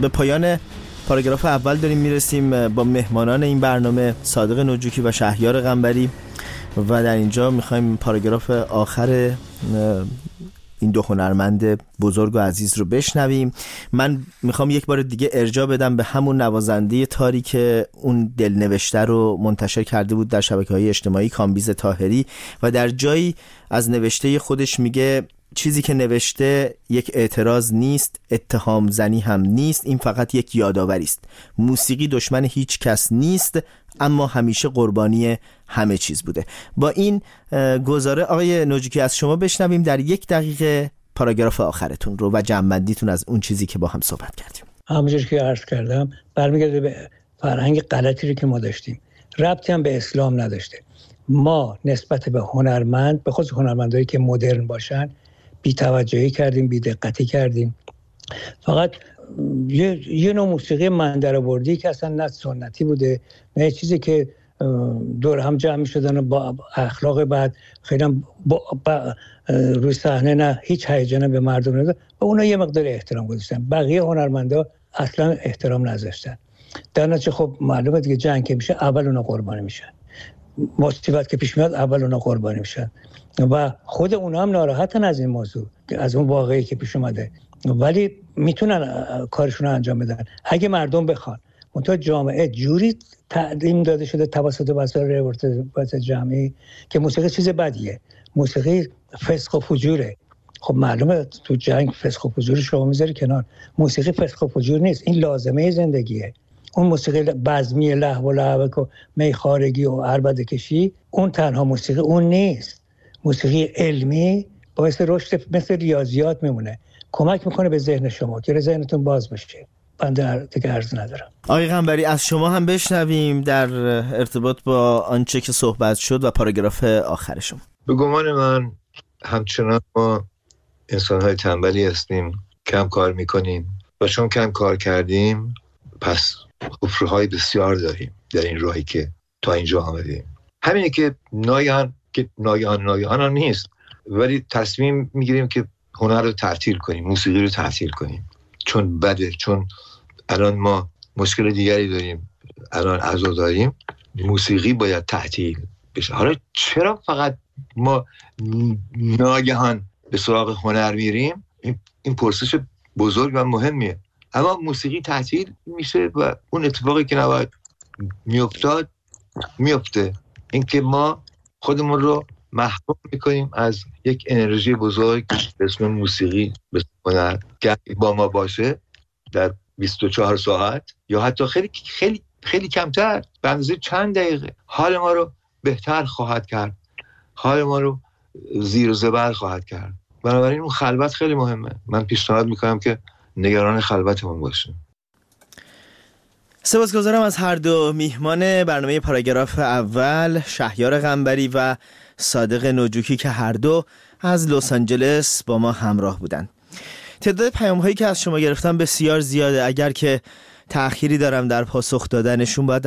به پایان پاراگراف اول داریم میرسیم با مهمانان این برنامه صادق نجوکی و شهیار قنبری و در اینجا میخوایم پاراگراف آخر این دو هنرمند بزرگ و عزیز رو بشنویم. من میخوام یک بار دیگه ارجاع بدم به همون نوازنده تاری که اون دلنوشته رو منتشر کرده بود در شبکه‌های اجتماعی، کامبیز طاهری، و در جایی از نوشته خودش میگه چیزی که نوشته یک اعتراض نیست، اتهام زنی هم نیست، این فقط یک یادآوری است. موسیقی دشمن هیچ کس نیست، اما همیشه قربانی همه چیز بوده. با این گزاره آقای نجوکی از شما بشنویم در 1 دقیقه پاراگراف آخرتون رو و جمع‌بندیتون از اون چیزی که با هم صحبت کردیم. همونجوری که عرض کردم برمیگرده به فرهنگ غلطی رو که ما داشتیم، ربطی هم به اسلام نداشته. ما نسبت به هنرمند، به خصوص هنرمندایی که مدرن باشن، بی‌توجهی کردیم، بی‌دقتی کردیم. فقط یه نوع موسیقی مندرآوردی که اصلا نه سنتی بوده، نه چیزی که دور هم جمع می‌شدن با اخلاق بعد خیلی روی صحنه نه هیچ هیجانی به مردم نداشت و اونا یه مقدار احترام گذاشتن. بقیه هنرمندا اصلا احترام نذاشتن. در نتیجه خب معلومه دیگه جنگ که میشه اول اونا قربانی میشن، مصیبت که پیش میاد اول اونا قربانی میشن و خود اونا هم ناراحتن از این موضوع، از اون واقعی که پیش اومده، ولی میتونن کارشون رو انجام بدن اگه مردم بخوان. منتها جامعه جوری تعلیم داده شده توسط وسایل ارتباط جمعی که موسیقی چیز بدیه، موسیقی فسق و فجوره. خب معلومه تو جنگ فسق و فجور شما میذاری کنار، موسیقی فسق و فجور نیست، این لازمه زندگیه. اون موسیقی بزمی لهو و لعبک و میخارگی و عربده کشی اون تنها موسیقی اون نیست. موسیقی علمی باعث رشد مثل ریاضیات میمونه، کمک میکنه به ذهن شما که ذهنتون باز بشه. بنده دیگه عرض ندارم. آقای قنبری از شما هم بشنویم در ارتباط با آنچه که صحبت شد و پاراگراف آخر شما. به گمان من همچنان ما انسان‌های تنبلی هستیم، کم کار میکنیم و چون کم کار کردیم پس حفره‌های بسیار داریم در این راهی که تا اینجا آمدیم. همینه که ناگهان نیست، ولی تصمیم میگیریم که هنر رو تعطیل کنیم، موسیقی رو تعطیل کنیم، چون بده، چون الان ما مشکل دیگری داریم، الان عزاداریم، موسیقی باید تعطیل بشه. حالا چرا فقط ما ناگهان به سراغ هنر میریم؟ این پرسش بزرگ و مهمیه. اما موسیقی تعطیل میشه و اون اتفاقی که نباید میفته، این که ما خودمون رو محروم میکنیم از یک انرژی بزرگ به اسم موسیقی، به اسم هنر که با ما باشه در 24 ساعت یا حتی خیلی خیلی خیلی کمتر، به اندازه چند دقیقه حال ما رو بهتر خواهد کرد، حال ما رو زیر و زبر خواهد کرد. بنابراین اون خلوت خیلی مهمه. من پیشنهاد میکنم که نگران خلوتمون باشیم. سپاسگزارم از هر دو میهمان برنامه پاراگراف اول، شهیار قنبری و صادق نجوکی که هر دو از لس آنجلس با ما همراه بودند. تعداد پیام‌هایی که از شما گرفتم بسیار زیاده. اگر که تأخیری دارم در پاسخ دادنشون باید